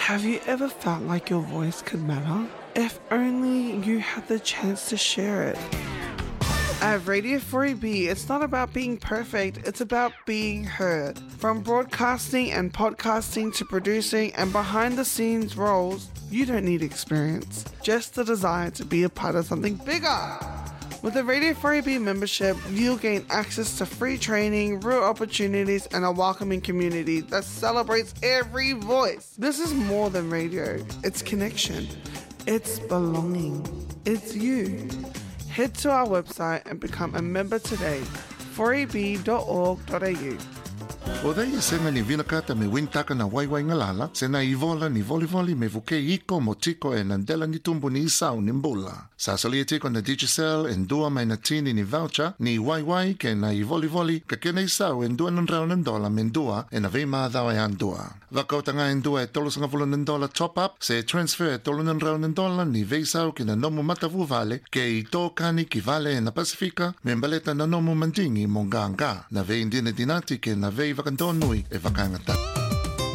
Have you ever felt like your voice could matter? If only you had the chance to share it. At Radio 4EB, it's not about being perfect, it's about being heard. From broadcasting and podcasting to producing and behind the scenes roles, you don't need experience, just the desire to be a part of something bigger. With the Radio 4EB membership, you'll gain access to free training, real opportunities, and a welcoming community that celebrates every voice. This is more than radio. It's connection. It's belonging. It's you. Head to our website and become a member today, 4eb.org.au. O dai senga ni vinakata me wintaka na waiwai ngalala, se na ivola ni volivoli me vuke iko mo tiko e nandela ni tumbu ni isau ni mbula. Sasali e tiko na Digicel en dua mai na tini ni voucher, ni waiwai ke na ivolivoli ka kena isau en dua nandrau nandola men dua e na vei maadao e andua. Wakautanga en dua e tolo sanga vula nandola top up, se transfer e tolo nandrau nandola ni vei sau ki na nomu matavu vale, ke i tō kani ki vale e na Pasifika, me mbaleta na nomu mandingi mo nganga, na vei indine dinati ke na vei vakandonui e vakangata.